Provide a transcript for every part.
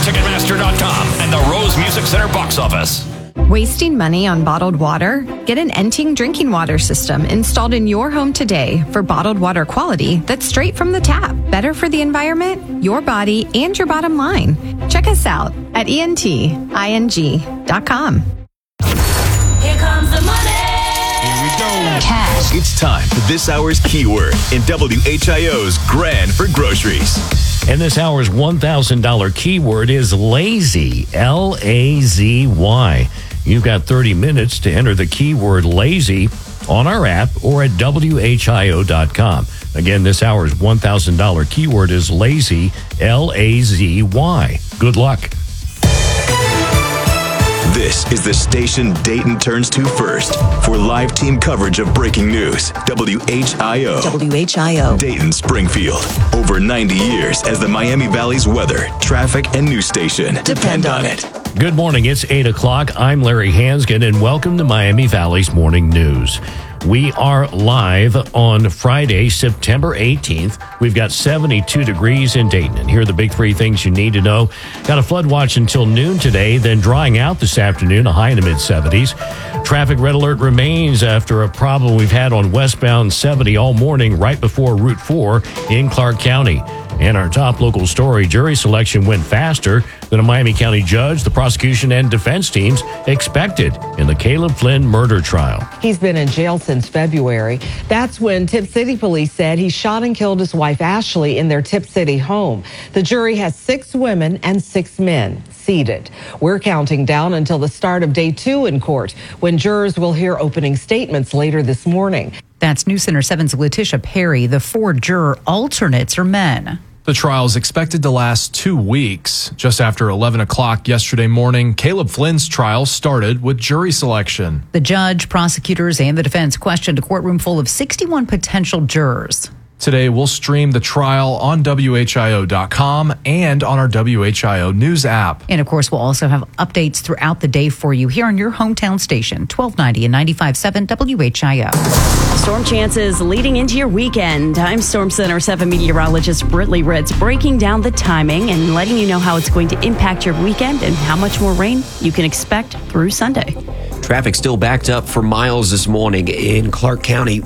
Ticketmaster.com and the Rose Music Center box office. Wasting money on bottled water? Get an Enting drinking water system installed in your home today for bottled water quality that's straight from the tap. Better for the environment, your body, and your bottom line. Check us out at enting.com. Here comes the money. Here we go. Cash. It's time for this hour's keyword in WHIO's Grand for Groceries. And this hour's $1,000 keyword is lazy, L-A-Z-Y. You've got 30 minutes to enter the keyword lazy on our app or at WHIO.com. Again, this hour's $1,000 keyword is lazy, L-A-Z-Y. Good luck. This is the station Dayton turns to first for live team coverage of breaking news. WHIO. WHIO. Dayton, Springfield. Over 90 years as the Miami Valley's weather, traffic, and news station. Depend on it. Good morning. It's 8 o'clock. I'm Larry Hansgen, and welcome to Miami Valley's Morning News. We are live on Friday, September 18th. We've got 72 degrees in Dayton. And here are the big three things you need to know. Got a flood watch until noon today, then drying out this afternoon, a high in the mid-70s. Traffic red alert remains after a problem we've had on westbound 70 all morning right before Route 4 in Clark County. And our top local story, jury selection went faster than a Miami County judge, the prosecution, and defense teams expected in the Caleb Flynn murder trial. He's been in jail since February. That's when Tip City police said he shot and killed his wife, Ashley, in their Tip City home. The jury has 6 women and 6 men seated. We're counting down until the start of day 2 in court, when jurors will hear opening statements later this morning. That's News Center 7's Letitia Perry. The 4 juror alternates are men. The trial is expected to last 2 weeks. Just after 11 o'clock yesterday morning, Caleb Flynn's trial started with jury selection. The judge, prosecutors, and the defense questioned a courtroom full of 61 potential jurors. Today, we'll stream the trial on WHIO.com and on our WHIO News app. And, of course, we'll also have updates throughout the day for you here on your hometown station, 1290 and 95.7 WHIO. Storm chances leading into your weekend. I'm Storm Center 7 meteorologist Britley Ritz, breaking down the timing and letting you know how it's going to impact your weekend and how much more rain you can expect through Sunday. Traffic still backed up for miles this morning in Clark County.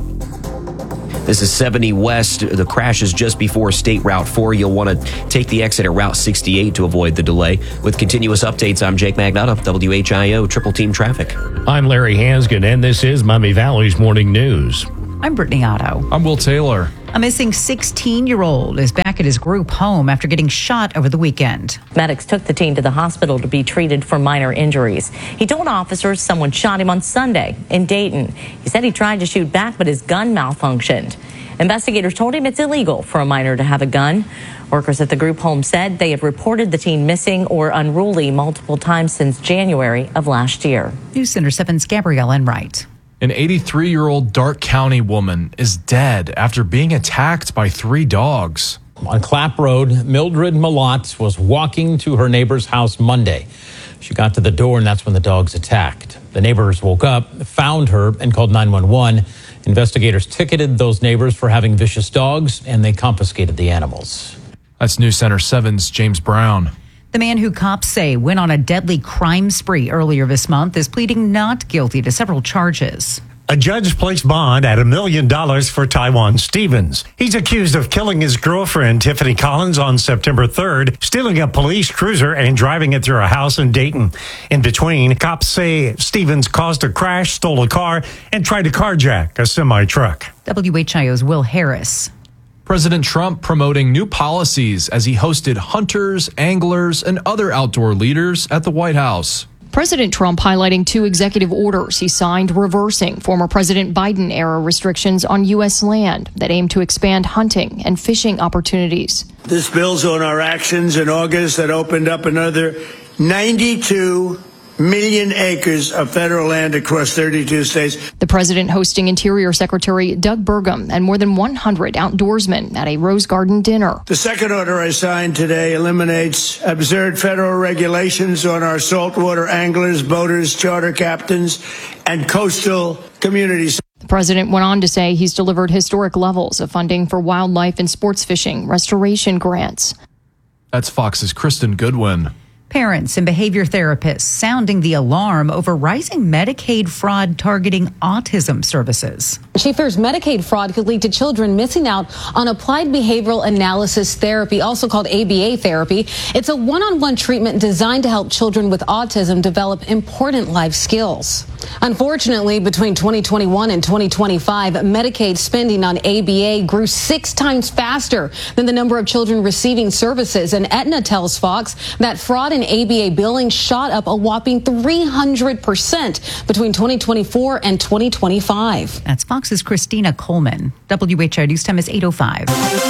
This is 70 West. The crash is just before State Route 4. You'll want to take the exit at Route 68 to avoid the delay. With continuous updates, I'm Jake Magnotta, WHIO Triple Team Traffic. I'm Larry Hansgen, and this is Miami Valley's Morning News. I'm Brittany Otto. I'm Will Taylor. A missing 16-year-old is back at his group home after getting shot over the weekend. Medics took the teen to the hospital to be treated for minor injuries. He told officers someone shot him on Sunday in Dayton. He said he tried to shoot back, but his gun malfunctioned. Investigators told him it's illegal for a minor to have a gun. Workers at the group home said they have reported the teen missing or unruly multiple times since January of last year. News Center 7's Gabrielle Enright. An 83-year-old Darke County woman is dead after being attacked by 3 dogs. On Clapp Road, Mildred Malott was walking to her neighbor's house Monday. She got to the door, and that's when the dogs attacked. The neighbors woke up, found her, and called 911. Investigators ticketed those neighbors for having vicious dogs, and they confiscated the animals. That's News Center 7's James Brown. The man who cops say went on a deadly crime spree earlier this month is pleading not guilty to several charges. A judge placed bond at $1 million for Taiwan Stevens. He's accused of killing his girlfriend, Tiffany Collins, on September 3rd, stealing a police cruiser and driving it through a house in Dayton. In between, cops say Stevens caused a crash, stole a car, and tried to carjack a semi-truck. WHIO's Will Harris. President Trump promoting new policies as he hosted hunters, anglers, and other outdoor leaders at the White House. President Trump highlighting 2 executive orders he signed reversing former President Biden-era restrictions on U.S. land that aim to expand hunting and fishing opportunities. This builds on our actions in August that opened up another 92 million acres of federal land across 32 states. The president hosting Interior Secretary Doug Burgum and more than 100 outdoorsmen at a Rose Garden dinner. The second order I signed today eliminates absurd federal regulations on our saltwater anglers, boaters, charter captains, and coastal communities. The president went on to say he's delivered historic levels of funding for wildlife and sports fishing restoration grants. That's Fox's Kristen Goodwin. Parents and behavior therapists sounding the alarm over rising Medicaid fraud targeting autism services. She fears Medicaid fraud could lead to children missing out on applied behavioral analysis therapy, also called ABA therapy. It's a one-on-one treatment designed to help children with autism develop important life skills. Unfortunately, between 2021 and 2025, Medicaid spending on ABA grew 6 times faster than the number of children receiving services. And Aetna tells Fox that fraud in ABA billing shot up a whopping 300% between 2024 and 2025. That's Fox's Christina Coleman. WHIO News Time is 8:05.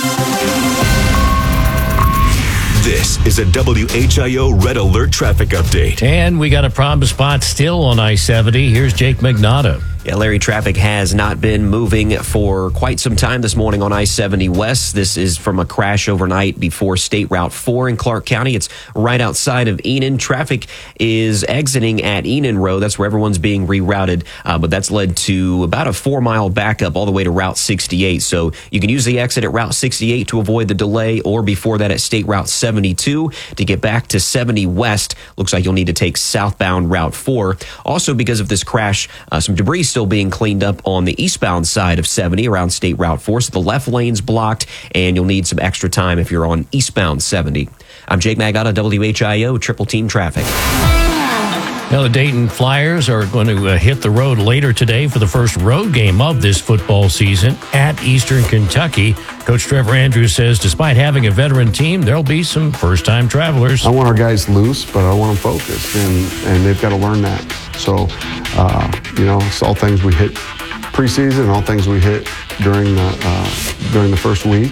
This is a WHIO Red Alert traffic update. And we got a problem spot still on I-70. Here's Jake Magnotta. Yeah, Larry, traffic has not been moving for quite some time this morning on I-70 West. This is from a crash overnight before State Route 4 in Clark County. It's right outside of Enon. Traffic is exiting at Enon Road. That's where everyone's being rerouted, but that's led to about a 4-mile backup all the way to Route 68. So you can use the exit at Route 68 to avoid the delay, or before that at State Route 72 to get back to 70 West. Looks like you'll need to take southbound Route 4. Also, because of this crash, some debris still being cleaned up on the eastbound side of 70 around State Route 4. So the left lane's blocked, and you'll need some extra time if you're on eastbound 70. I'm Jake Magnotta, WHIO Triple Team Traffic. Now, the Dayton Flyers are going to hit the road later today for the first road game of this football season at Eastern Kentucky. Coach Trevor Andrews says despite having a veteran team, there'll be some first-time travelers. I want our guys loose, but I want them focused, and they've got to learn that. So, it's all things we hit preseason, all things we hit during the first week,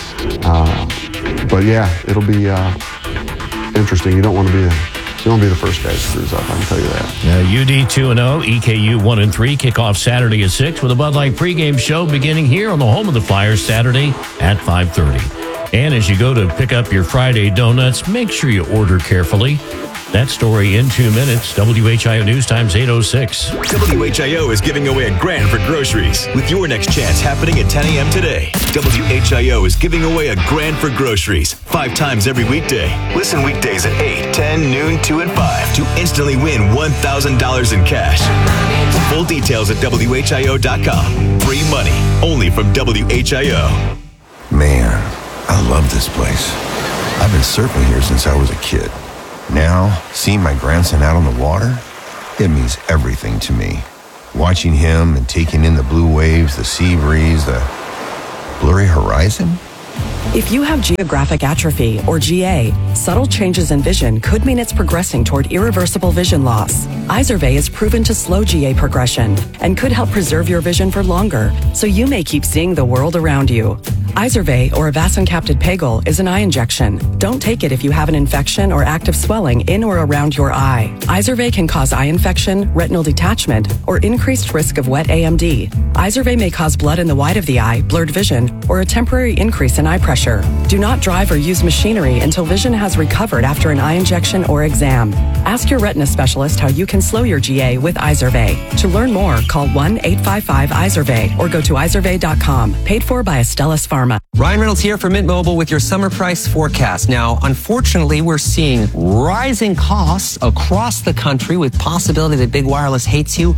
but yeah, it'll be interesting. You don't want to be the first guy to screws up, I can tell you that. UD 2-0, EKU 1-3, kickoff Saturday at 6 with a Bud Light pregame show beginning here on the home of the Flyers Saturday at 5:30. And as you go to pick up your Friday donuts, make sure you order carefully. That story in 2 minutes. WHIO News Time's 8:06. WHIO is giving away $1,000 for groceries with your next chance happening at 10 a.m. today. WHIO is giving away $1,000 for groceries 5 times every weekday. Listen weekdays at 8, 10, noon, 2, and 5 to instantly win $1,000 in cash. Full details at WHIO.com. Free money only from WHIO. Man, I love this place. I've been surfing here since I was a kid. Now, seeing my grandson out on the water, it means everything to me. Watching him and taking in the blue waves, the sea breeze, the blurry horizon. If you have geographic atrophy, or GA, subtle changes in vision could mean it's progressing toward irreversible vision loss. Izervay is proven to slow GA progression and could help preserve your vision for longer, so you may keep seeing the world around you. Izervay, or avacincaptad pegol, is an eye injection. Don't take it if you have an infection or active swelling in or around your eye. Izervay can cause eye infection, retinal detachment, or increased risk of wet AMD. Izervay may cause blood in the white of the eye, blurred vision, or a temporary increase in eye pressure. Do not drive or use machinery until vision has recovered after an eye injection or exam. Ask your retina specialist how you can slow your GA with Izervay. To learn more, call 1-855-IZERVAY or go to izervay.com. Paid for by Astellas Pharma. Ryan Reynolds here for Mint Mobile with your summer price forecast. Now, unfortunately, we're seeing rising costs across the country with possibility that big wireless hates you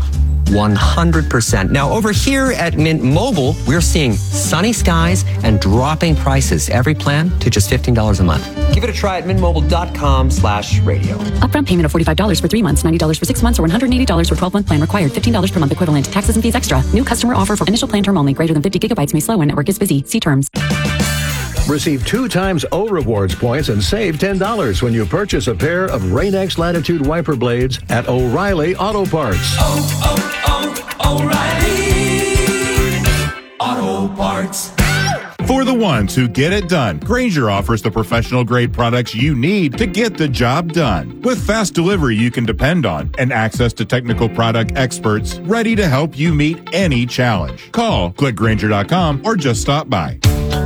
100%. Now, over here at Mint Mobile, we're seeing sunny skies and dropping prices. Every plan to just $15 a month. Give it a try at mintmobile.com/radio. Upfront payment of $45 for 3 months, $90 for 6 months, or $180 for 12-month plan required. $15 per month equivalent. Taxes and fees extra. New customer offer for initial plan term only. Greater than 50 gigabytes may slow when network is busy. See terms. Receive 2 times O Rewards points and save $10 when you purchase a pair of Rain-X Latitude wiper blades at O'Reilly Auto Parts. O'Reilly Auto Parts. For the ones who get it done, Grainger offers the professional-grade products you need to get the job done. With fast delivery you can depend on and access to technical product experts ready to help you meet any challenge. Call, click Grainger.com, or just stop by.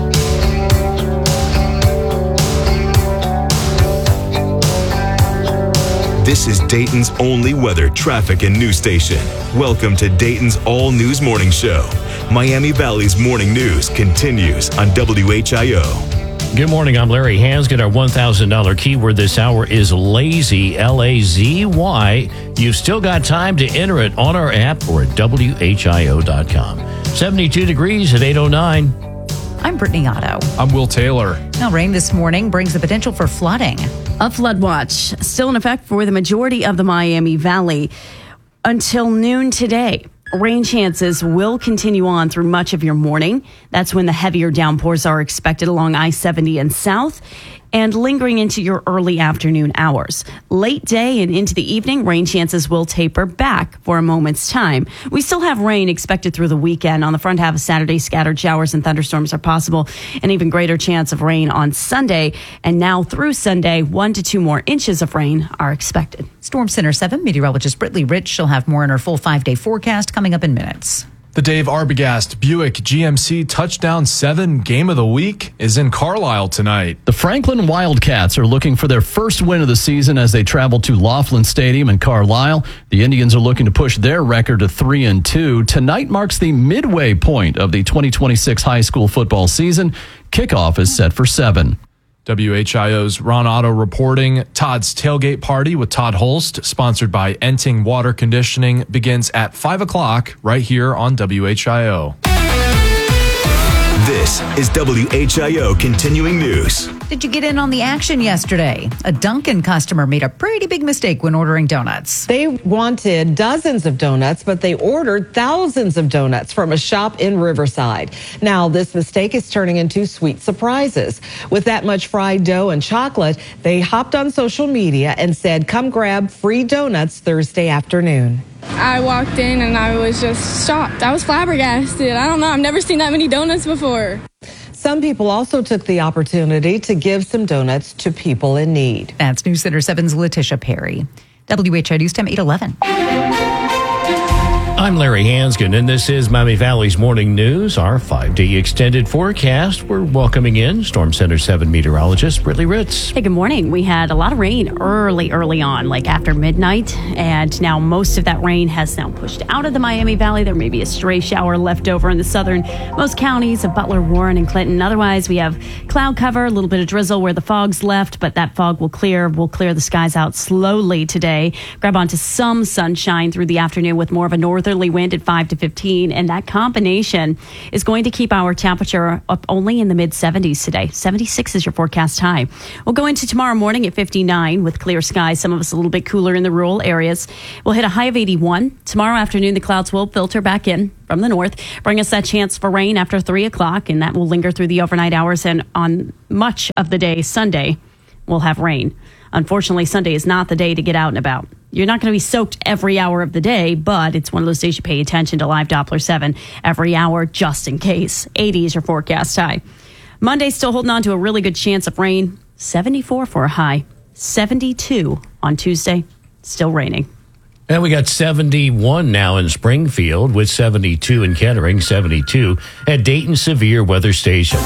This is Dayton's only weather, traffic, and news station. Welcome to Dayton's All News Morning Show. Miami Valley's morning news continues on WHIO. Good morning. I'm Larry Hansgen. Our $1,000 keyword this hour is lazy, L-A-Z-Y. You've still got time to enter it on our app or at WHIO.com. 72 degrees at 8:09. I'm Brittany Otto. I'm Will Taylor. Now, rain this morning brings the potential for flooding. A flood watch still in effect for the majority of the Miami Valley until noon today. Rain chances will continue on through much of your morning. That's when the heavier downpours are expected along I-70 and south and lingering into your early afternoon hours. Late day and into the evening, rain chances will taper back for a moment's time. We still have rain expected through the weekend. On the front half of Saturday, scattered showers and thunderstorms are possible. An even greater chance of rain on Sunday. And now through Sunday, 1 to 2 more inches of rain are expected. Storm Center 7 meteorologist Brittany Rich. She'll have more in her full 5-day forecast coming up in minutes. The Dave Arbogast Buick GMC Touchdown 7 Game of the Week is in Carlisle tonight. The Franklin Wildcats are looking for their first win of the season as they travel to Laughlin Stadium in Carlisle. The Indians are looking to push their record to 3-2. Tonight marks the midway point of the 2026 high school football season. Kickoff is set for 7. WHIO's Ron Otto reporting. Todd's Tailgate Party with Todd Holst, sponsored by Enting Water Conditioning, begins at 5 o'clock right here on WHIO. This is WHIO Continuing News. Did you get in on the action yesterday? A Dunkin' customer made a pretty big mistake when ordering donuts. They wanted dozens of donuts, but they ordered thousands of donuts from a shop in Riverside. Now, this mistake is turning into sweet surprises. With that much fried dough and chocolate, they hopped on social media and said, "Come grab free donuts Thursday afternoon." I walked in and I was just shocked. I was flabbergasted. I don't know. I've never seen that many donuts before. Some people also took the opportunity to give some donuts to people in need. That's News Center 7's Letitia Perry. WHIO News Time 8:11. I'm Larry Hansgen, and this is Miami Valley's Morning News, our 5-day extended forecast. We're welcoming in Storm Center 7 meteorologist Brittany Ritz. Hey, good morning. We had a lot of rain early on, like after midnight, and now most of that rain has now pushed out of the Miami Valley. There may be a stray shower left over in the southernmost counties of Butler, Warren, and Clinton. Otherwise, we have cloud cover, a little bit of drizzle where the fog's left, but that fog will clear. We'll clear the skies out slowly today. Grab onto some sunshine through the afternoon with more of a northerly wind at 5 to 15, and that combination is going to keep our temperature up only in the mid-70s today. 76 is your forecast high. We'll go into tomorrow morning at 59 with clear skies, some of us a little bit cooler in the rural areas. We'll hit a high of 81. Tomorrow afternoon, the clouds will filter back in from the north, bring us that chance for rain after 3 o'clock, and that will linger through the overnight hours, and on much of the day Sunday, we'll have rain. Unfortunately, Sunday is not the day to get out and about. You're not going to be soaked every hour of the day, but it's one of those days you pay attention to Live Doppler 7 every hour just in case. 80 is your forecast high. Monday, still holding on to a really good chance of rain. 74 for a high. 72 on Tuesday. Still raining. And we got 71 now in Springfield with 72 in Kettering, 72 at Dayton Severe Weather Station.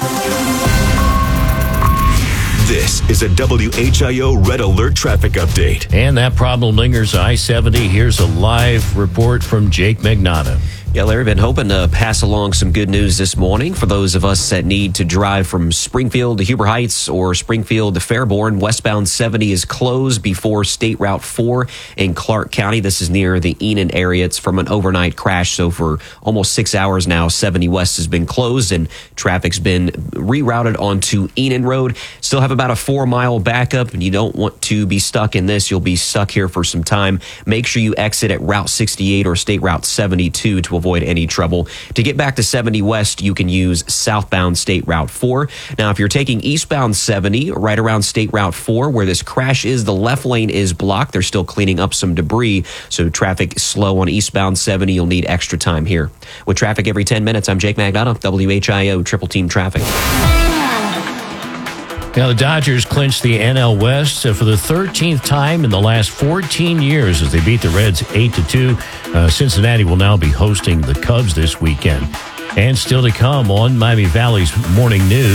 This is a WHIO Red Alert traffic update. And that problem lingers I-70. Here's a live report from Jake Magnotta. Yeah, Larry, been hoping to pass along some good news this morning for those of us that need to drive from Springfield to Huber Heights or Springfield to Fairborn. Westbound 70 is closed before State Route 4 in Clark County. This is near the Enon area. It's from an overnight crash. So for almost 6 hours now, 70 West has been closed and traffic's been rerouted onto Enon Road. Still have about a 4-mile backup, and you don't want to be stuck in this. You'll be stuck here for some time. Make sure you exit at Route 68 or State Route 72 to avoid any trouble. To get back to 70 West, you can use southbound State Route 4. Now, if you're taking eastbound 70, right around State Route 4, where this crash is, the left lane is blocked. They're still cleaning up some debris, so traffic is slow on eastbound 70. You'll need extra time here. With traffic every 10 minutes, I'm Jake Magnotta, WHIO Triple Team Traffic. Now, the Dodgers clinched the NL West for the 13th time in the last 14 years as they beat the Reds 8-2. Cincinnati will now be hosting the Cubs this weekend. And still to come on Miami Valley's Morning News,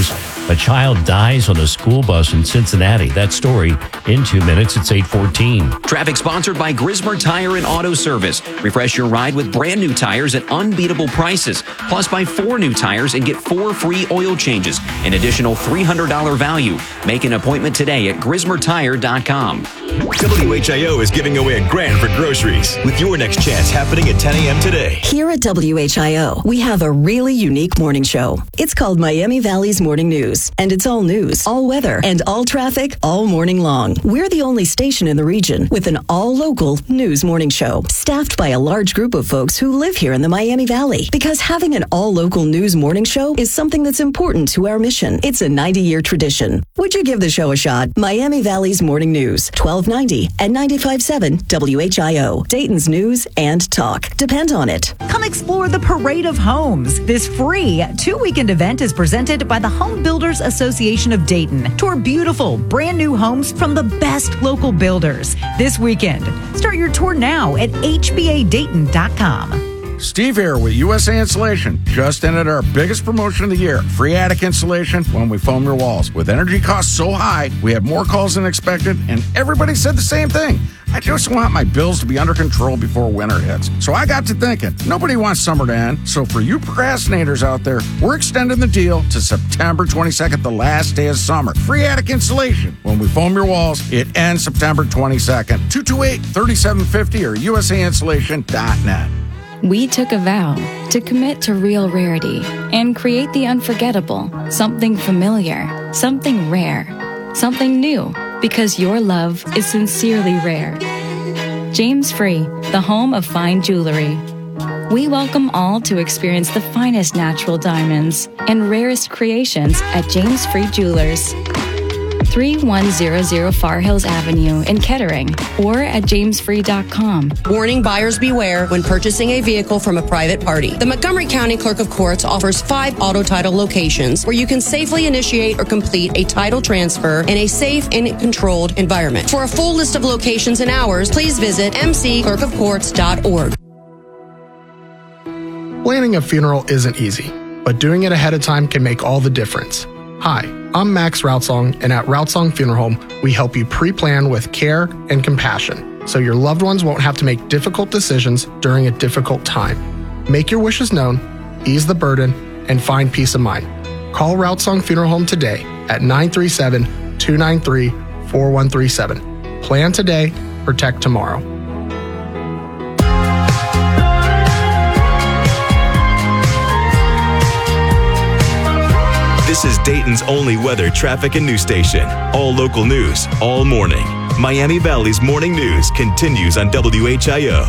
A child dies on a school bus in Cincinnati. That story in 2 minutes. It's 8:14. Traffic sponsored by Grismer Tire and Auto Service. Refresh your ride with brand new tires at unbeatable prices. Plus, buy 4 new tires and get 4 free oil changes. An additional $300 value. Make an appointment today at GrismerTire.com. WHIO is giving away $1,000 for groceries with your next chance happening at 10 a.m. today. Here at WHIO, we have a really unique morning show. It's called Miami Valley's Morning News, and it's all news, all weather, and all traffic all morning long. We're the only station in the region with an all-local news morning show, staffed by a large group of folks who live here in the Miami Valley. Because having an all-local news morning show is something that's important to our mission. It's a 90-year tradition. Would you give the show a shot? Miami Valley's Morning News, 1290 and 95.7 WHIO. Dayton's news and talk. Depend on it. Come explore the Parade of Homes. This free 2-weekend event is presented by the Home Builders Association of Dayton. Tour beautiful, brand new homes from the best local builders this weekend. Start your tour now at hbadayton.com. Steve here with USA Insulation. Just ended our biggest promotion of the year. Free attic insulation when we foam your walls. With energy costs so high, we have more calls than expected, and everybody said the same thing. I just want my bills to be under control before winter hits. So I got to thinking, nobody wants summer to end. So for you procrastinators out there, we're extending the deal to September 22nd, the last day of summer. Free attic insulation when we foam your walls. It ends September 22nd. 228-3750 or usainsulation.net. We took a vow to commit to real rarity and create the unforgettable, something familiar, something rare, something new, because your love is sincerely rare. James Free, the home of fine jewelry. We welcome all to experience the finest natural diamonds and rarest creations at James Free Jewelers. 3100 Far Hills Avenue in Kettering or at jamesfree.com. Warning: buyers beware when purchasing a vehicle from a private party. The Montgomery County Clerk of Courts offers 5 auto title locations where you can safely initiate or complete a title transfer in a safe and controlled environment. For a full list of locations and hours, please visit mcclerkofcourts.org. Planning a funeral isn't easy, but doing it ahead of time can make all the difference. Hi, I'm Max Routsong, and at Routsong Funeral Home, we help you pre-plan with care and compassion, so your loved ones won't have to make difficult decisions during a difficult time. Make your wishes known, ease the burden, and find peace of mind. Call Routsong Funeral Home today at 937-293-4137. Plan today, protect tomorrow. This is Dayton's only weather, traffic, and news station. All local news, all morning. Miami Valley's Morning News continues on WHIO.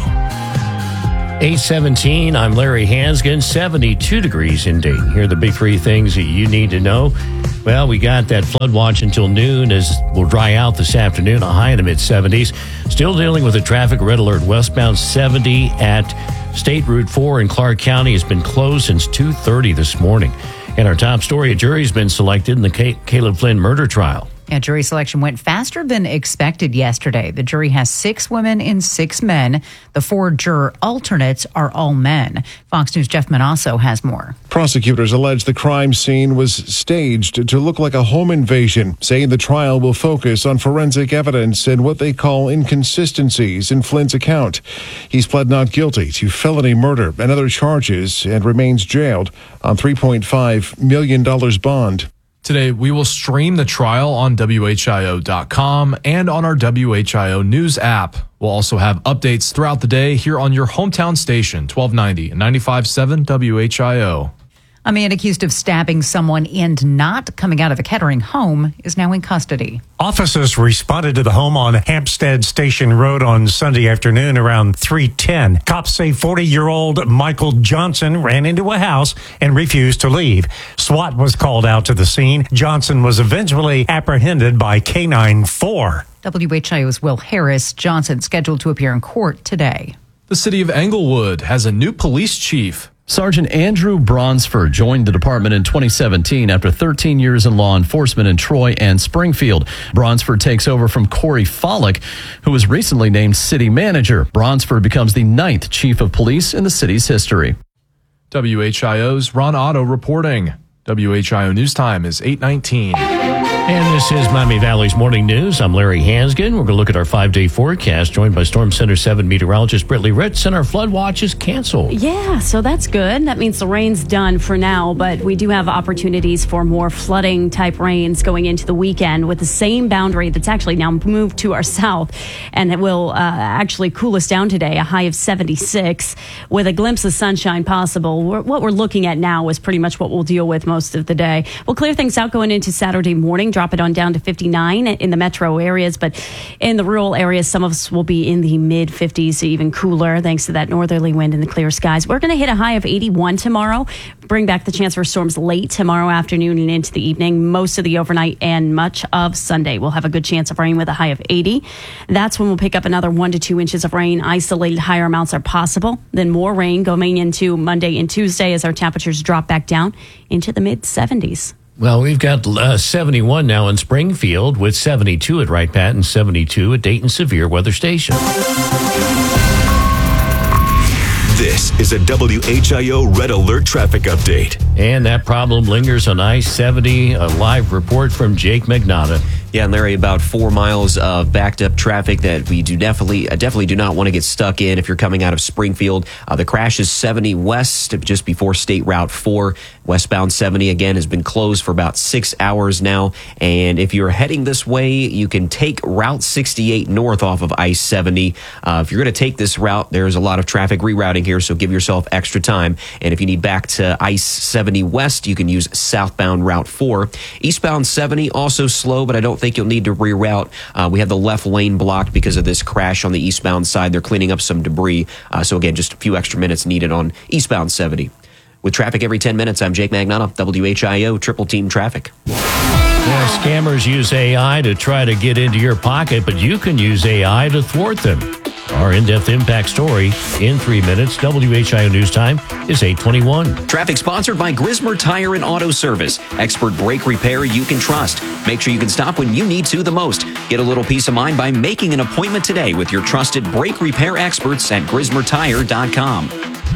8:17, I'm Larry Hansgen, 72 degrees in Dayton. Here are the big 3 things that you need to know. Well, we got that flood watch until noon, as we'll dry out this afternoon, a high in the mid-70s. Still dealing with a traffic red alert. Westbound 70 at State Route 4 in Clark County has been closed since 2:30 this morning. And our top story, a jury's been selected in the Caleb Flynn murder trial. Yeah, jury selection went faster than expected yesterday. The jury has 6 women and 6 men. The 4 juror alternates are all men. Fox News' Jeff Manasso has more. Prosecutors allege the crime scene was staged to look like a home invasion, saying the trial will focus on forensic evidence and what they call inconsistencies in Flynn's account. He's pled not guilty to felony murder and other charges and remains jailed on $3.5 million bond. Today, we will stream the trial on WHIO.com and on our WHIO News app. We'll also have updates throughout the day here on your hometown station, 1290 and 95.7 WHIO. A man accused of stabbing someone and not coming out of a Kettering home is now in custody. Officers responded to the home on Hampstead Station Road on Sunday afternoon around 3:10. Cops say 40-year-old Michael Johnson ran into a house and refused to leave. SWAT was called out to the scene. Johnson was eventually apprehended by K-9 4. WHIO's Will Harris. Johnson scheduled to appear in court today. The city of Englewood has a new police chief. Sergeant Andrew Bronsford joined the department in 2017 after 13 years in law enforcement in Troy and Springfield. Bronsford takes over from Corey Follick, who was recently named city manager. Bronsford becomes the 9th chief of police in the city's history. WHIO's Ron Otto reporting. WHIO News Time is 8:19. And this is Miami Valley's Morning News. I'm Larry Hansgen. We're going to look at our 5-day forecast, joined by Storm Center 7 meteorologist Brittany Ritz, and our flood watch is canceled. Yeah, so that's good. That means the rain's done for now, but we do have opportunities for more flooding type rains going into the weekend with the same boundary that's actually now moved to our south, and it will actually cool us down today, a high of 76 with a glimpse of sunshine possible. What we're looking at now is pretty much what we'll deal with most of the day. We'll clear things out going into Saturday morning, drop it on down to 59 in the metro areas, but in the rural areas, some of us will be in the mid 50s, even cooler, thanks to that northerly wind and the clear skies. We're going to hit a high of 81 tomorrow, bring back the chance for storms late tomorrow afternoon and into the evening. Most of the overnight and much of Sunday we'll have a good chance of rain with a high of 80. That's when we'll pick up another 1 to 2 inches of rain. Isolated higher amounts are possible. Then more rain going into Monday and Tuesday as our temperatures drop back down into the mid 70s. Well, we've got 71 now in Springfield with 72 at Wright Pat and 72 at Dayton Severe Weather Station. This is a WHIO Red Alert traffic update. And that problem lingers on I-70. A live report from Jake Magnotta. Yeah, and Larry, about 4 miles of backed up traffic that we definitely do not want to get stuck in if you're coming out of Springfield. The crash is 70 west, just before State Route 4. Westbound 70, again, has been closed for about 6 hours now. And if you're heading this way, you can take Route 68 north off of I-70. If you're going to take this route, there's a lot of traffic rerouting here, so give yourself extra time. And if you need back to I-70 west, you can use southbound Route 4. Eastbound 70, also slow, but I don't think you'll need to reroute. We have the left lane blocked because of this crash on the eastbound side. They're cleaning up some debris. So again, just a few extra minutes needed on eastbound 70. With traffic every 10 minutes, I'm Jake Magnotta, WHIO Triple Team Traffic. Yeah, scammers use AI to try to get into your pocket, but you can use AI to thwart them. Our in-depth impact story in 3 minutes. WHIO News Time is 8:21. Traffic sponsored by Grismer Tire and Auto Service. Expert brake repair you can trust. Make sure you can stop when you need to the most. Get a little peace of mind by making an appointment today with your trusted brake repair experts at GrismerTire.com.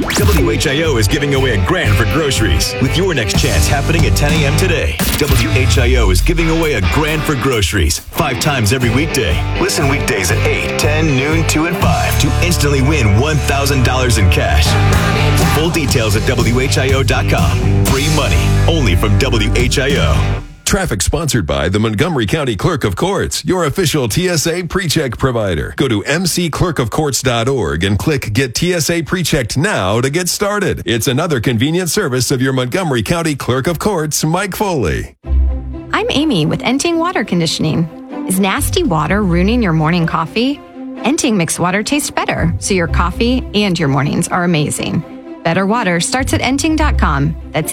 WHIO is giving away $1,000 for groceries with your next chance happening at 10 a.m. today. WHIO is giving away $1,000 for groceries 5 times every weekday. Listen weekdays at 8, 10, noon, 2, and 5 to instantly win $1,000 in cash. Full details at WHIO.com. Free money only from WHIO. Traffic sponsored by the Montgomery County Clerk of Courts, your official TSA PreCheck provider. Go to mcclerkofcourts.org and click Get TSA PreChecked now to get started. It's another convenient service of your Montgomery County Clerk of Courts, Mike Foley. I'm Amy with Enting Water Conditioning. Is nasty water ruining your morning coffee? Enting makes water taste better, so your coffee and your mornings are amazing. Better water starts at enting.com. That's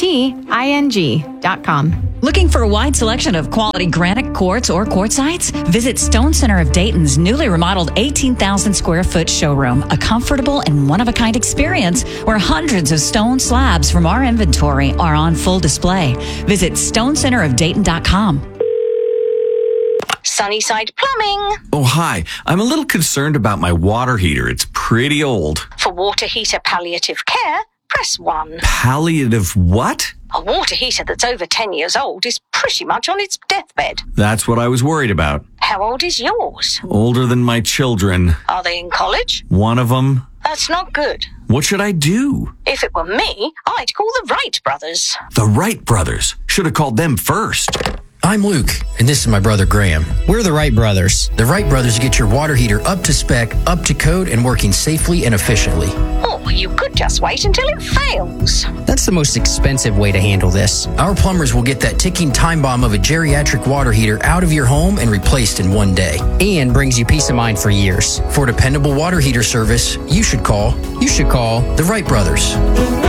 ENTING.com. Looking for a wide selection of quality granite quartz or quartzites? Visit Stone Center of Dayton's newly remodeled 18,000 square foot showroom, a comfortable and one-of-a-kind experience where hundreds of stone slabs from our inventory are on full display. Visit stonecenterofdayton.com. Sunnyside Plumbing. Oh, hi. I'm a little concerned about my water heater. It's pretty old. For water heater palliative care, press 1. Palliative what? A water heater that's over 10 years old is pretty much on its deathbed. That's what I was worried about. How old is yours? Older than my children. Are they in college? One of them. That's not good. What should I do? If it were me, I'd call the Wright brothers. The Wright brothers. Should have called them first. I'm Luke, and this is my brother Graham. We're the Wright Brothers. The Wright Brothers get your water heater up to spec, up to code, and working safely and efficiently. Or you could just wait until it fails. That's the most expensive way to handle this. Our plumbers will get that ticking time bomb of a geriatric water heater out of your home and replaced in one day. And brings you peace of mind for years. For dependable water heater service, you should call the Wright Brothers.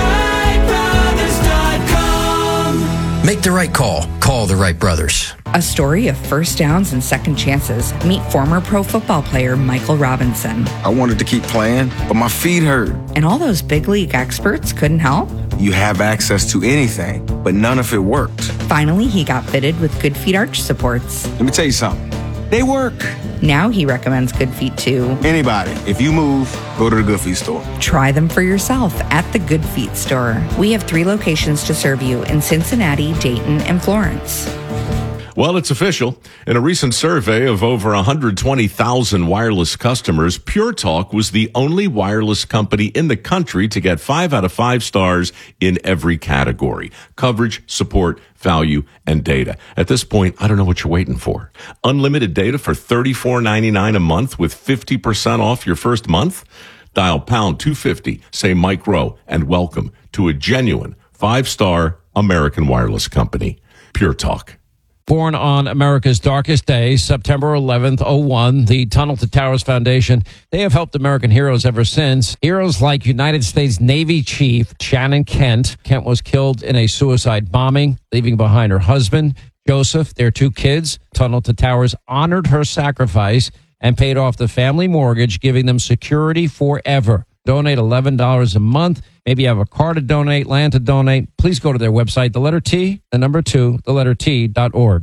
Make the right call. Call the Wright Brothers. A story of first downs and second chances. Meet former pro football player Michael Robinson. I wanted to keep playing, but my feet hurt. And all those big league experts couldn't help? You have access to anything, but none of it worked. Finally, he got fitted with Good Feet arch supports. Let me tell you something. They work. Now he recommends Good Feet to Anybody. If you move, go to the Good Feet store. try them for yourself at the Good Feet store. We have 3 locations to serve you in Cincinnati, Dayton, and Florence. Well, it's official. In a recent survey of over 120,000 wireless customers, Pure Talk was the only wireless company in the country to get 5 out of 5 stars in every category: coverage, support, value, and data. At this point, I don't know what you're waiting for. Unlimited data for $34.99 a month with 50% off your first month? Dial pound 250, say Mike Rowe, and welcome to a genuine 5-star American wireless company. Pure Talk. Born on America's darkest day, September 11th, 01, the Tunnel to Towers Foundation, they have helped American heroes ever since. Heroes like United States Navy Chief Shannon Kent. Kent was killed in a suicide bombing, leaving behind her husband, Joseph, their 2 kids. Tunnel to Towers honored her sacrifice and paid off the family mortgage, giving them security forever. Donate $11 a month. Maybe you have a car to donate, land to donate. Please go to their website, the letter T, the number 2, the letter T.org.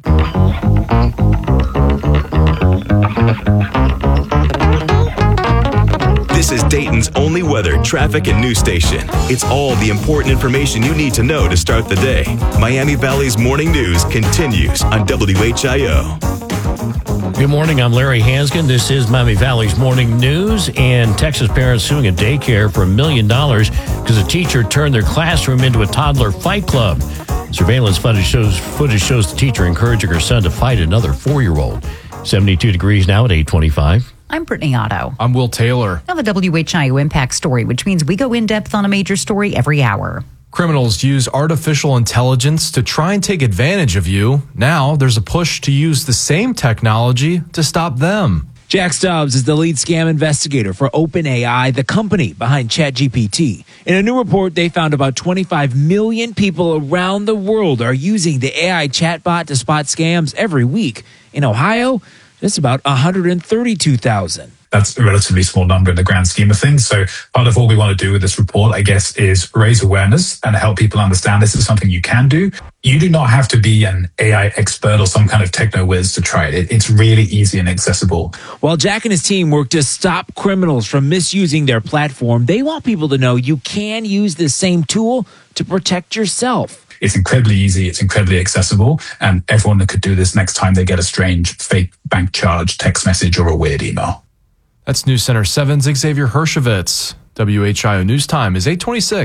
This is Dayton's only weather, traffic, and news station. It's all the important information you need to know to start the day. Miami Valley's morning news continues on WHIO. Good morning. I'm Larry Hanskin. This is Miami Valley's morning news. And Texas parents suing a daycare for $1 million because a teacher turned their classroom into a toddler fight club. Surveillance footage shows the teacher encouraging her son to fight another 4-year-old. 72 degrees now at 8:25. I'm Brittany Otto. I'm Will Taylor. Now the WHIO Impact Story, which means we go in depth on a major story every hour. Criminals use artificial intelligence to try and take advantage of you. Now there's a push to use the same technology to stop them. Jack Stubbs is the lead scam investigator for OpenAI, the company behind ChatGPT. In a new report, they found about 25 million people around the world are using the AI chatbot to spot scams every week. In Ohio, just about 132,000. That's a relatively small number in the grand scheme of things. So part of what we want to do with this report, I guess, is raise awareness and help people understand this is something you can do. You do not have to be an AI expert or some kind of techno whiz to try it. It's really easy and accessible. While Jack and his team work to stop criminals from misusing their platform, they want people to know you can use the same tool to protect yourself. It's incredibly easy. It's incredibly accessible. And everyone that could do this next time they get a strange fake bank charge, text message, or a weird email. That's News Center 7's Xavier Hershevitz. WHIO News Time is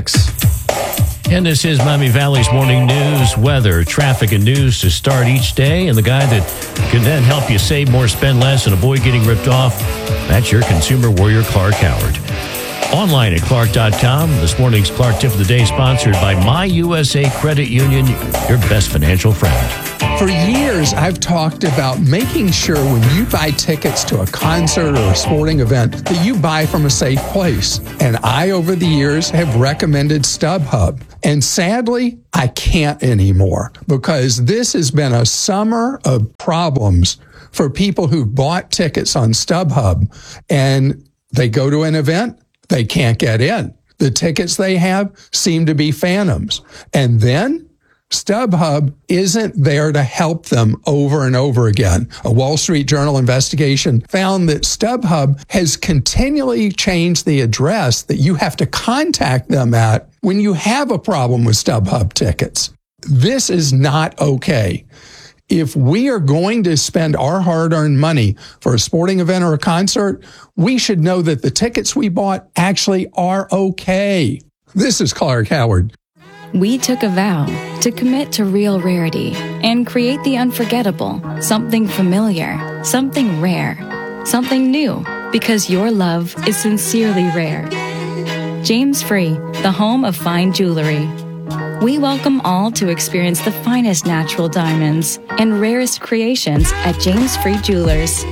8:26. And this is Miami Valley's morning news, weather, traffic, and news to start each day. And the guy that can then help you save more, spend less, and avoid getting ripped off, that's your consumer warrior, Clark Howard. Online at Clark.com. This morning's Clark Tip of the Day sponsored by My USA Credit Union, your best financial friend. For years, I've talked about making sure when you buy tickets to a concert or a sporting event that you buy from a safe place. And I, over the years, have recommended StubHub. And sadly, I can't anymore because this has been a summer of problems for people who bought tickets on StubHub and they go to an event, they can't get in. The tickets they have seem to be phantoms. And then StubHub isn't there to help them over and over again. A Wall Street Journal investigation found that StubHub has continually changed the address that you have to contact them at when you have a problem with StubHub tickets. This is not okay. If we are going to spend our hard-earned money for a sporting event or a concert, we should know that the tickets we bought actually are okay. This is Clark Howard. We took a vow to commit to real rarity and create the unforgettable, something familiar, something rare, something new, because your love is sincerely rare. James Free, the home of fine jewelry. We welcome all to experience the finest natural diamonds and rarest creations at James Free Jewelers.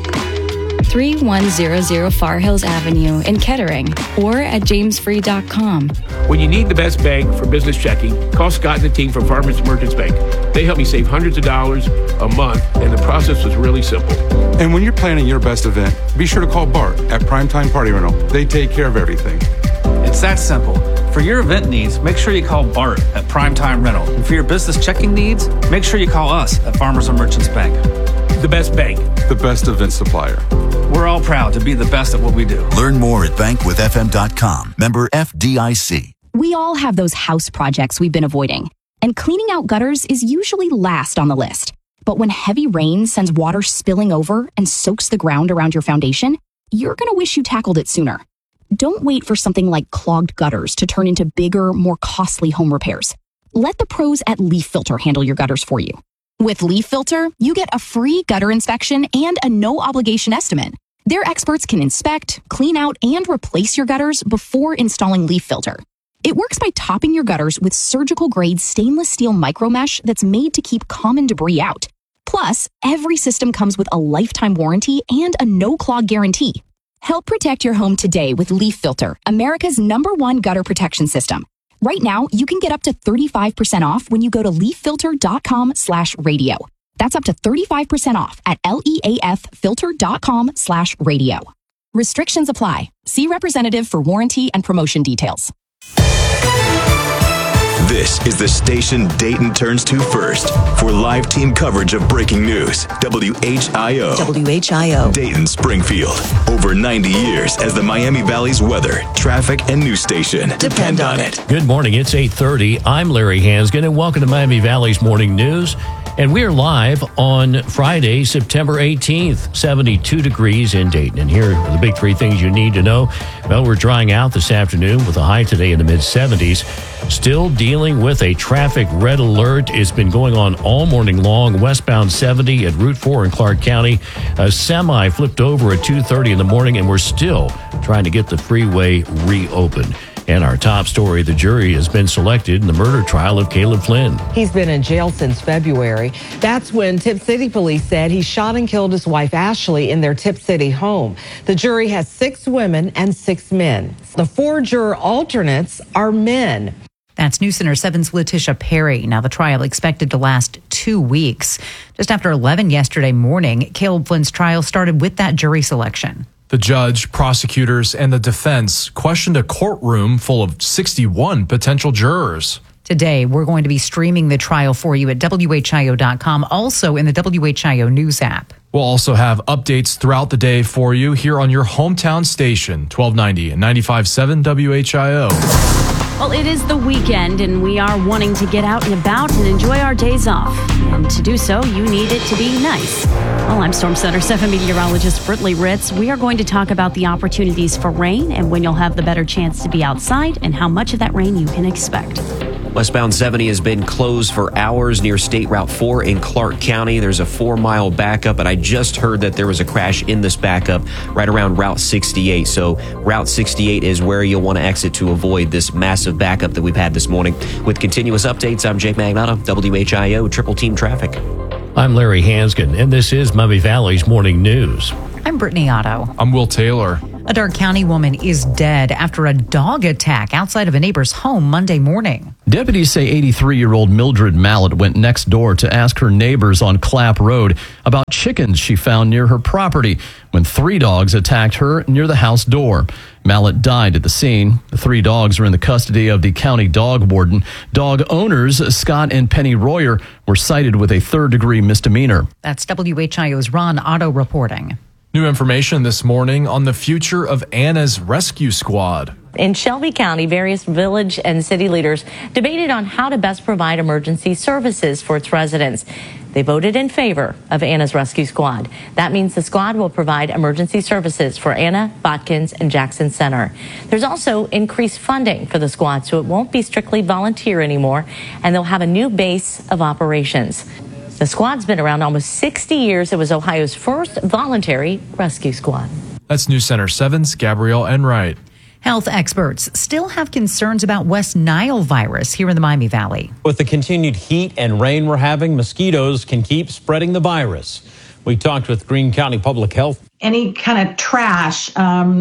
3100 Far Hills Avenue in Kettering or at jamesfree.com. When you need the best bank for business checking, call Scott and the team from Farmers Merchants Bank. They help me save hundreds of dollars a month, and the process was really simple. And when you're planning your best event, be sure to call Bart at Primetime Party Rental. They take care of everything. It's that simple. For your event needs, make sure you call Bart at Primetime Rental. And for your business checking needs, make sure you call us at Farmers and Merchants Bank. the best bank. The best event supplier. We're all proud to be the best at what we do. Learn more at bankwithfm.com. Member FDIC. We all have those house projects we've been avoiding, and cleaning out gutters is usually last on the list. But when heavy rain sends water spilling over and soaks the ground around your foundation, you're going to wish you tackled it sooner. Don't wait for something like clogged gutters to turn into bigger, more costly home repairs. Let the pros at Leaf Filter handle your gutters for you. With Leaf Filter, you get a free gutter inspection and a no-obligation estimate. Their experts can inspect, clean out, and replace your gutters before installing Leaf Filter. It works by topping your gutters with surgical-grade stainless steel micromesh that's made to keep common debris out. Plus, every system comes with a lifetime warranty and a no-clog guarantee. Help protect your home today with Leaf Filter, America's #1 gutter protection system. Right now, you can get up to 35% off when you go to leaffilter.com/radio. That's up to 35% off at leaffilter.com/radio. Restrictions apply. See representative for warranty and promotion details. This is the station Dayton turns to first for live team coverage of breaking news. WHIO. WHIO. Dayton, Springfield. Over 90 years as the Miami Valley's weather, traffic, and news station. Depend on it. Good morning. It's 8:30. I'm Larry Hansgen, and welcome to Miami Valley's Morning News. And we're live on Friday, September 18th, 72 degrees in Dayton. And here are the big three things you need to know. Well, we're drying out this afternoon with a high today in the mid-70s. Still dealing with a traffic red alert. It's been going on all morning long. Westbound 70 at Route 4 in Clark County. A semi flipped over at 2:30 in the morning, and we're still trying to get the freeway reopened. And our top story, the jury has been selected in the murder trial of Caleb Flynn. He's been in jail since February. That's when Tip City police said he shot and killed his wife, Ashley, in their Tip City home. The jury has 6 women and 6 men. The 4 juror alternates are men. That's News Center 7's Letitia Perry. Now, the trial expected to last 2 weeks. Just after 11 yesterday morning, Caleb Flynn's trial started with that jury selection. The judge, prosecutors, and the defense questioned a courtroom full of 61 potential jurors. Today, we're going to be streaming the trial for you at WHIO.com, also in the WHIO News app. We'll also have updates throughout the day for you here on your hometown station, 1290 and 95.7 WHIO. Well, it is the weekend, and we are wanting to get out and about and enjoy our days off. And to do so, you need it to be nice. Well, I'm Storm Center 7 meteorologist Brittany Ritz. We are going to talk about the opportunities for rain and when you'll have the better chance to be outside and how much of that rain you can expect. Westbound 70 has been closed for hours near State Route 4 in Clark County. There's a 4-mile backup, and I just heard that there was a crash in this backup right around Route 68. So Route 68 is where you'll want to exit to avoid this massive backup that we've had this morning. With continuous updates, I'm Jake Magnotta, WHIO Triple Team Traffic. I'm Larry Hansgen, and this is Miami Valley's Morning News. I'm Brittany Otto. I'm Will Taylor. A Dark County woman is dead after a dog attack outside of a neighbor's home Monday morning. Deputies say 83-year-old Mildred Mallett went next door to ask her neighbors on Clapp Road about chickens she found near her property when 3 dogs attacked her near the house door. Mallett died at the scene. The 3 dogs are in the custody of the county dog warden. Dog owners Scott and Penny Royer were cited with a 3rd-degree misdemeanor. That's WHIO's Ron Otto reporting. New information this morning on the future of Anna's Rescue Squad. In Shelby County, various village and city leaders debated on how to best provide emergency services for its residents. They voted in favor of Anna's Rescue Squad. That means the squad will provide emergency services for Anna, Botkins, and Jackson Center. There's also increased funding for the squad, so it won't be strictly volunteer anymore, and they'll have a new base of operations. The squad's been around almost 60 years. It was Ohio's first voluntary rescue squad. That's News Center 7's Gabrielle Enright. Health experts still have concerns about West Nile virus here in the Miami Valley. With the continued heat and rain we're having, mosquitoes can keep spreading the virus. We talked with Greene County Public Health. Any kind of trash,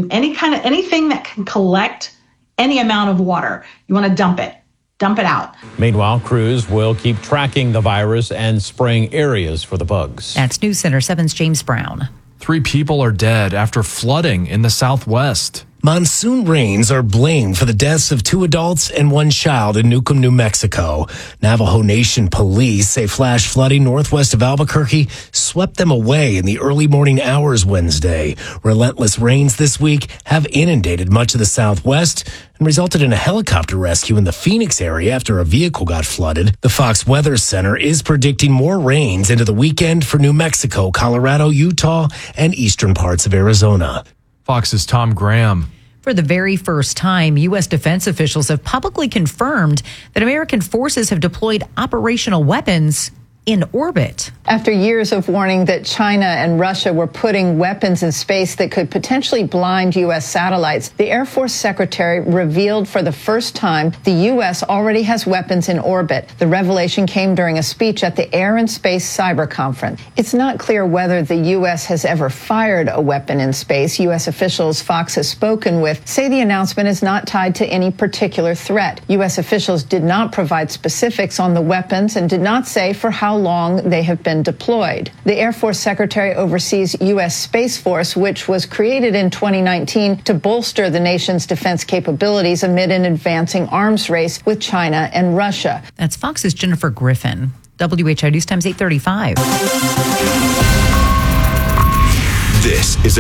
anything that can collect any amount of water, you want to dump it. Dump it out. Meanwhile, crews will keep tracking the virus and spraying areas for the bugs. That's News Center 7's James Brown. 3 people are dead after flooding in the Southwest. Monsoon rains are blamed for the deaths of 2 adults and 1 child in Newcomb, New Mexico. Navajo Nation police say flash flooding northwest of Albuquerque swept them away in the early morning hours Wednesday. Relentless rains this week have inundated much of the southwest and resulted in a helicopter rescue in the Phoenix area after a vehicle got flooded. The Fox Weather Center is predicting more rains into the weekend for New Mexico, Colorado, Utah, and eastern parts of Arizona. Fox's Tom Graham. For the very first time, U.S. defense officials have publicly confirmed that American forces have deployed operational weapons in orbit. After years of warning that China and Russia were putting weapons in space that could potentially blind U.S. satellites, the Air Force Secretary revealed for the first time the U.S. already has weapons in orbit. The revelation came during a speech at the Air and Space Cyber Conference. It's not clear whether the U.S. has ever fired a weapon in space. U.S. officials Fox has spoken with say the announcement is not tied to any particular threat. U.S. officials did not provide specifics on the weapons and did not say for how long they have been deployed. The Air Force Secretary oversees U.S. Space Force, which was created in 2019 to bolster the nation's defense capabilities amid an advancing arms race with China and Russia. That's Fox's Jennifer Griffin. WHI News Times 8:35. This is a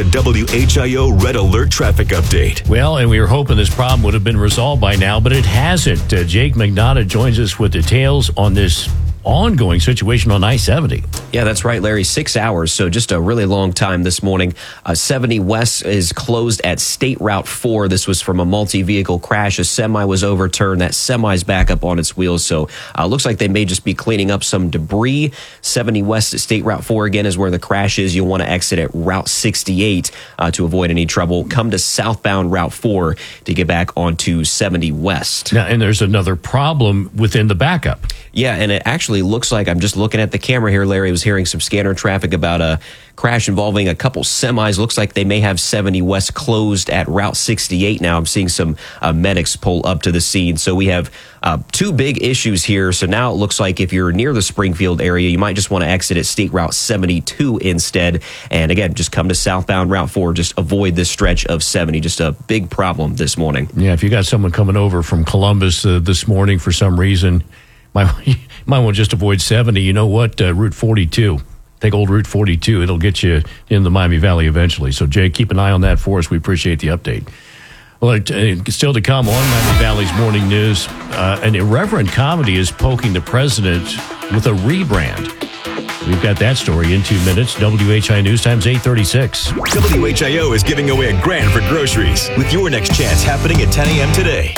WHIO Red Alert traffic update. Well, and we were hoping this problem would have been resolved by now, but it hasn't. Jake McNaughton joins us with details on this ongoing situation on I-70. Yeah, that's right, Larry. 6 hours, so just a really long time this morning. 70 West is closed at State Route 4. This was from a multi-vehicle crash. A semi was overturned. That semi's back up on its wheels, so looks like they may just be cleaning up some debris. 70 West at State Route 4, again, is where the crash is. You'll want to exit at Route 68 to avoid any trouble. Come to southbound Route 4 to get back onto 70 West. Now, and there's another problem within the backup. Yeah, and it actually looks like, I'm just looking at the camera here, Larry, I was hearing some scanner traffic about a crash involving a couple semis. Looks like they may have 70 West closed at Route 68 now. I'm seeing some medics pull up to the scene. So we have 2 big issues here. So now it looks like if you're near the Springfield area, you might just want to exit at State Route 72 instead. And again, just come to southbound Route 4. Just avoid this stretch of 70. Just a big problem this morning. Yeah, if you got someone coming over from Columbus this morning for some reason, you might want to just avoid 70. You know what? Route 42. Take old Route 42. It'll get you in the Miami Valley eventually. So, Jay, keep an eye on that for us. We appreciate the update. Well, still to come on Miami Valley's Morning News, an irreverent comedy is poking the president with a rebrand. We've got that story in 2 minutes. WHI News Times 8:36. WHIO is giving away $1,000 for groceries with your next chance happening at 10 a.m. today.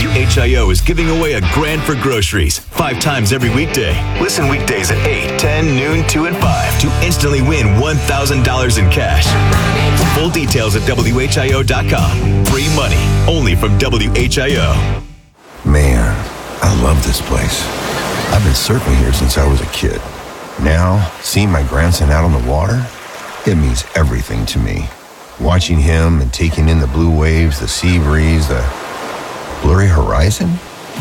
WHIO is giving away $1,000 for groceries 5 times every weekday. Listen weekdays at 8, 10, noon, 2, and 5 to instantly win $1,000 in cash. For full details at WHIO.com. Free money only from WHIO. Man, I love this place. I've been surfing here since I was a kid. Now, seeing my grandson out on the water, it means everything to me. Watching him and taking in the blue waves, the sea breeze, the blurry horizon.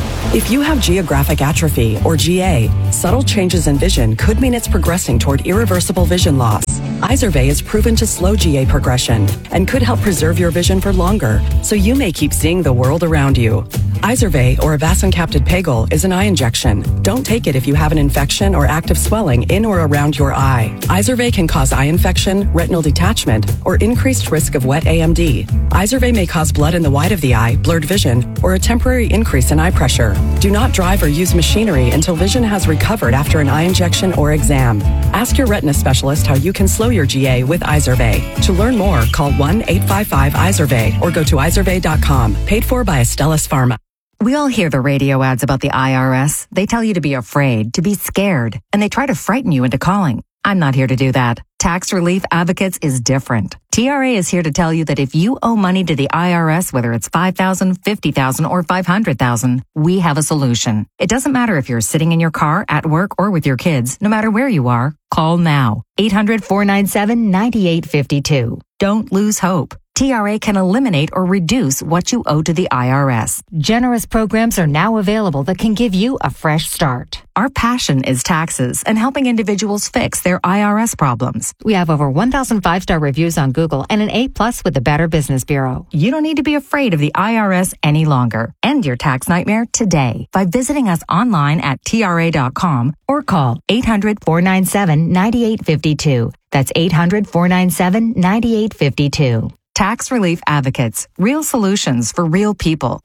If you have geographic atrophy, or GA, subtle changes in vision could mean it's progressing toward irreversible vision loss. Izervay is proven to slow GA progression and could help preserve your vision for longer, so you may keep seeing the world around you. Izervay, or avacincaptad pegol, is an eye injection. Don't take it if you have an infection or active swelling in or around your eye. Izervay can cause eye infection, retinal detachment, or increased risk of wet AMD. Izervay may cause blood in the white of the eye, blurred vision, or a temporary increase in eye pressure. Do not drive or use machinery until vision has recovered after an eye injection or exam. Ask your retina specialist how you can slow your GA with Izervay. To learn more, call 1-855-IZERVAY or go to izervay.com. Paid for by Astellas Pharma. We all hear the radio ads about the IRS. They tell you to be afraid, to be scared, and they try to frighten you into calling. I'm not here to do that. Tax Relief Advocates is different. TRA is here to tell you that if you owe money to the IRS, whether it's $5,000, $50,000, or $500,000, we have a solution. It doesn't matter if you're sitting in your car, at work, or with your kids. No matter where you are, call now. 800-497-9852. Don't lose hope. TRA can eliminate or reduce what you owe to the IRS. Generous programs are now available that can give you a fresh start. Our passion is taxes and helping individuals fix their IRS problems. We have over 1,000 5-star reviews on Google and an A+ with the Better Business Bureau. You don't need to be afraid of the IRS any longer. End your tax nightmare today by visiting us online at TRA.com or call 800-497-9852. That's 800-497-9852. Tax Relief Advocates. Real solutions for real people.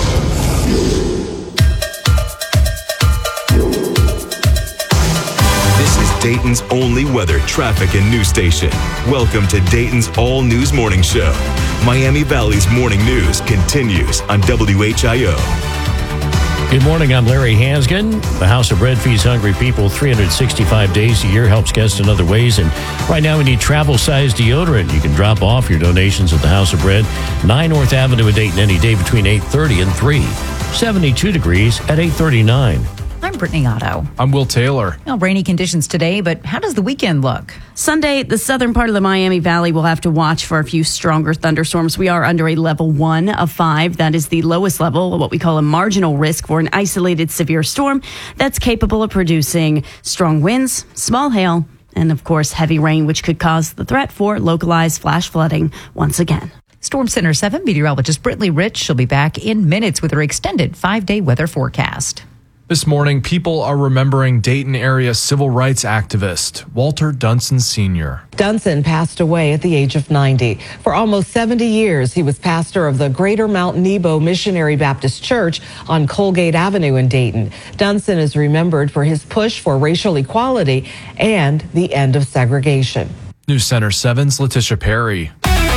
This is Dayton's only weather, traffic, and news station. Welcome to Dayton's All News Morning Show. Miami Valley's morning news continues on WHIO. Good morning, I'm Larry Hansgen. The House of Bread feeds hungry people 365 days a year, helps guests in other ways. And right now we need travel-sized deodorant. You can drop off your donations at the House of Bread, 9 North Avenue in Dayton any day between 8:30 and 3. 72 degrees at 8:39. I'm Brittany Otto. I'm Will Taylor. Well, rainy conditions today, but how does the weekend look? Sunday, the southern part of the Miami Valley will have to watch for a few stronger thunderstorms. We are under a level 1 of 5. That is the lowest level, what we call a marginal risk for an isolated severe storm that's capable of producing strong winds, small hail, and of course, heavy rain, which could cause the threat for localized flash flooding once again. Storm Center 7 meteorologist Brittany Rich. She'll be back in minutes with her extended 5-day weather forecast. This morning, people are remembering Dayton area civil rights activist Walter Dunson Sr. Dunson passed away at the age of 90. For almost 70 years, he was pastor of the Greater Mount Nebo Missionary Baptist Church on Colgate Avenue in Dayton. Dunson is remembered for his push for racial equality and the end of segregation. News Center 7's Letitia Perry.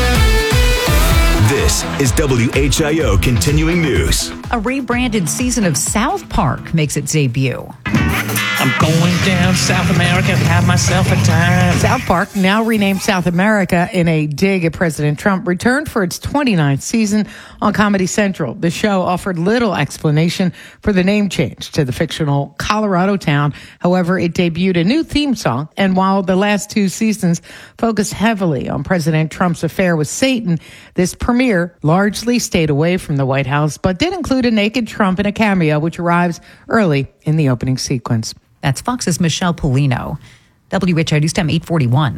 This is WHIO Continuing News. A rebranded season of South Park makes its debut. I'm going down South America to have myself a time. South Park, now renamed South America in a dig at President Trump, returned for its 29th season on Comedy Central. The show offered little explanation for the name change to the fictional Colorado town. However, it debuted a new theme song, and while the last 2 seasons focused heavily on President Trump's affair with Satan, this premiere largely stayed away from the White House, but did include a naked Trump in a cameo, which arrives early in the opening sequence. That's Fox's Michelle Polino. WHIO News Time 841.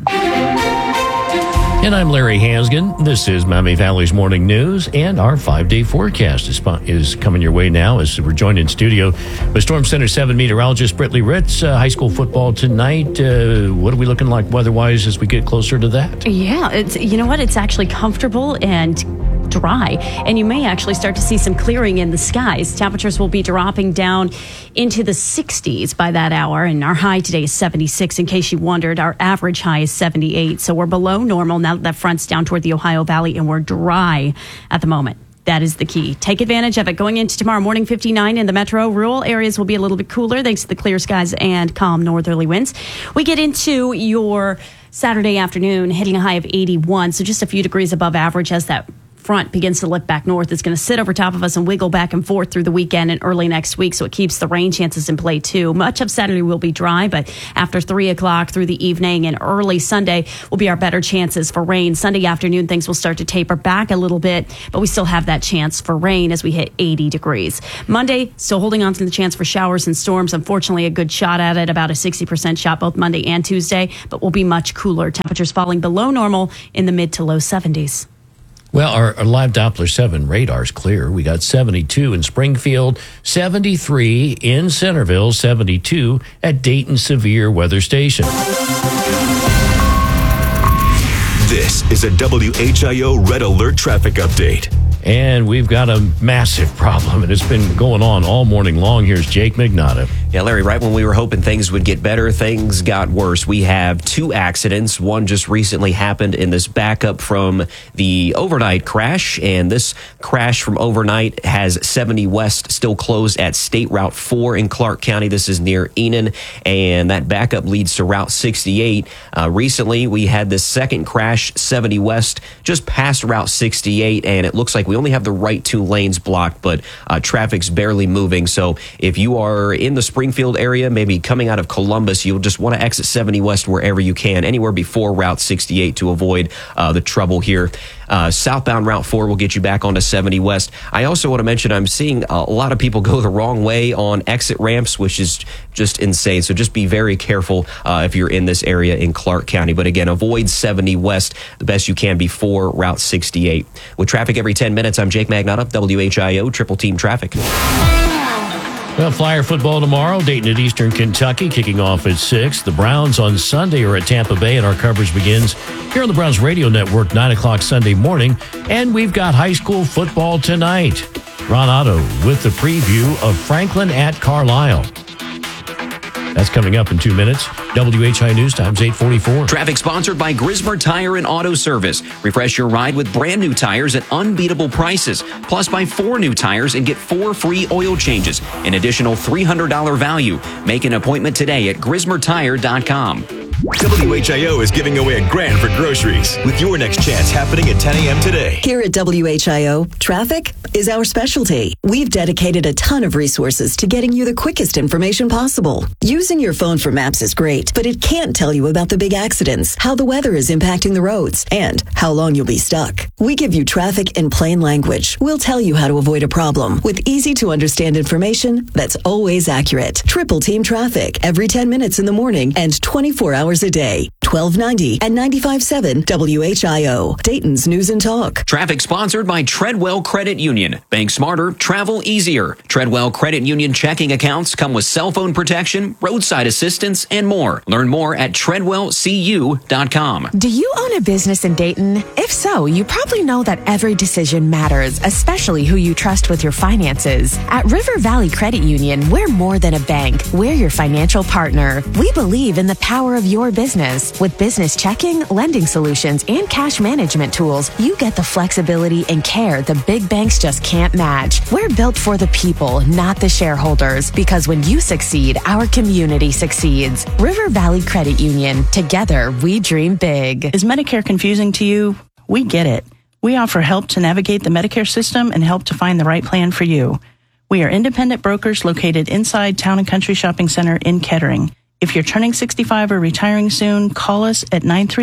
And I'm Larry Hansgen. This is Miami Valley's Morning News, and our 5-day forecast is coming your way now as we're joined in studio with Storm Center 7 meteorologist Brittany Ritz. High school football tonight. What are we looking like weather-wise as we get closer to that? Yeah, you know what? It's actually comfortable and dry, and you may actually start to see some clearing in the skies. Temperatures will be dropping down into the 60s by that hour, and our high today is 76. In case you wondered, our average high is 78, so we're below normal now that that front's down toward the Ohio Valley, and we're dry at the moment. That is the key. Take advantage of it. Going into tomorrow morning, 59 in the metro. Rural areas will be a little bit cooler thanks to the clear skies and calm northerly winds. We get into your Saturday afternoon, hitting a high of 81, so just a few degrees above average as that front begins to lift back north. It's going to sit over top of us and wiggle back and forth through the weekend and early next week, so it keeps the rain chances in play too. Much of Saturday will be dry, but after 3 o'clock through the evening and early Sunday will be our better chances for rain. Sunday afternoon, things will start to taper back a little bit, but we still have that chance for rain as we hit 80 degrees. Monday, still holding on to the chance for showers and storms. Unfortunately, a good shot at it, about a 60% shot both Monday and Tuesday, but will be much cooler. Temperatures falling below normal in the mid to low 70s. Well, our live Doppler 7 radar's clear. We got 72 in Springfield, 73 in Centerville, 72 at Dayton Severe Weather Station. This is a WHIO Red Alert traffic update. And we've got a massive problem, and it's been going on all morning long. Here's Jake Magnotta. Yeah, Larry, right when we were hoping things would get better, things got worse. We have 2 accidents. One just recently happened in this backup from the overnight crash, and this crash from overnight has 70 West still closed at State Route 4 in Clark County. This is near Enon, and that backup leads to Route 68. Recently, we had this second crash, 70 West, just past Route 68, and it looks like we only have the right 2 lanes blocked, but traffic's barely moving. So if you are in the Springfield Springfield area, maybe coming out of Columbus, you'll just want to exit 70 West wherever you can, anywhere before Route 68 to avoid the trouble here. Southbound Route 4 will get you back onto 70 West. I also want to mention I'm seeing a lot of people go the wrong way on exit ramps, which is just insane. So just be very careful if you're in this area in Clark County. But again, avoid 70 West the best you can before Route 68. With traffic every 10 minutes, I'm Jake Magnotta, WHIO Triple Team Traffic. Well, Flyer football tomorrow, Dayton at Eastern Kentucky, kicking off at 6. The Browns on Sunday are at Tampa Bay, and our coverage begins here on the Browns Radio Network, 9 o'clock Sunday morning. And we've got high school football tonight. Ron Otto with the preview of Franklin at Carlisle. That's coming up in 2 minutes. WHI News Times 8:44. Traffic sponsored by Grismer Tire and Auto Service. Refresh your ride with brand new tires at unbeatable prices. Plus, buy 4 new tires and get 4 free oil changes. An additional $300 value. Make an appointment today at grismertire.com. WHIO is giving away $1,000 for groceries with your next chance happening at 10 a.m. today. Here at WHIO, traffic is our specialty. We've dedicated a ton of resources to getting you the quickest information possible. Using your phone for maps is great, but it can't tell you about the big accidents, how the weather is impacting the roads, and how long you'll be stuck. We give you traffic in plain language. We'll tell you how to avoid a problem with easy-to-understand information that's always accurate. Triple Team Traffic every 10 minutes in the morning and 24 hours a day. 1290 and 95.7 WHIO, Dayton's News and Talk. Traffic sponsored by Treadwell Credit Union. Bank smarter, travel easier. Treadwell Credit Union checking accounts come with cell phone protection, roadside assistance, and more. Learn more at treadwellcu.com. Do you own a business in Dayton? If so, you probably know that every decision matters, especially who you trust with your finances. At River Valley Credit Union, we're more than a bank. We're your financial partner. We believe in the power of your business. With business checking, lending solutions, and cash management tools, you get the flexibility and care the big banks just can't match. We're built for the people, not the shareholders, because when you succeed, our community succeeds. River Valley Credit Union. Together, we dream big. Is Medicare confusing to you? We get it. We offer help to navigate the Medicare system and help to find the right plan for you. We are independent brokers located inside Town and Country Shopping Center in Kettering. If you're turning 65 or retiring soon, call us at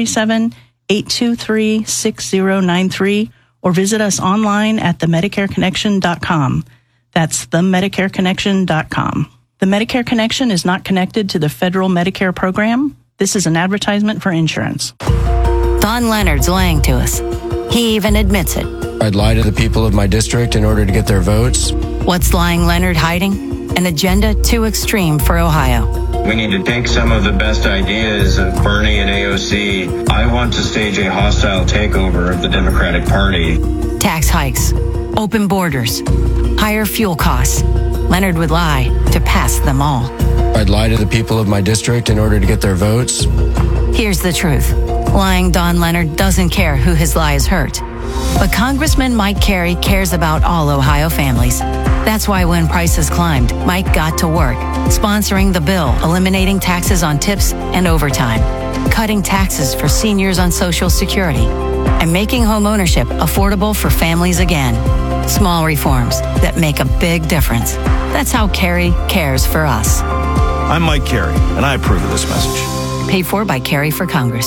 937-823-6093 or visit us online at themedicareconnection.com. That's themedicareconnection.com. The Medicare Connection is not connected to the federal Medicare program. This is an advertisement for insurance. Don Leonard's lying to us. He even admits it. I'd lie to the people of my district in order to get their votes. What's lying Leonard hiding? An agenda too extreme for Ohio. We need to take some of the best ideas of Bernie and AOC. I want to stage a hostile takeover of the Democratic Party. Tax hikes, open borders, higher fuel costs. Leonard would lie to pass them all. I'd lie to the people of my district in order to get their votes. Here's the truth. Lying Don Leonard doesn't care who his lies hurt. But Congressman Mike Carey cares about all Ohio families. That's why when prices climbed, Mike got to work, sponsoring the bill, eliminating taxes on tips and overtime, cutting taxes for seniors on Social Security, and making home ownership affordable for families again. Small reforms that make a big difference. That's how Carey cares for us. I'm Mike Carey, and I approve of this message. Paid for by Carey for Congress.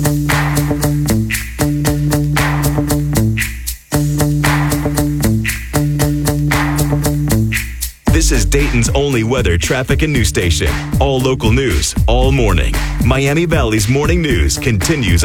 This is Dayton's only weather, traffic, and news station. All local news, all morning. Miami Valley's morning news continues